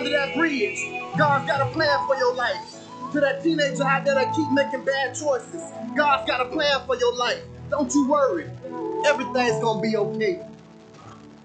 under that bridge. God's got a plan for your life. To that teenager out there that keep making bad choices, God's got a plan for your life. Don't you worry. Everything's gonna be okay.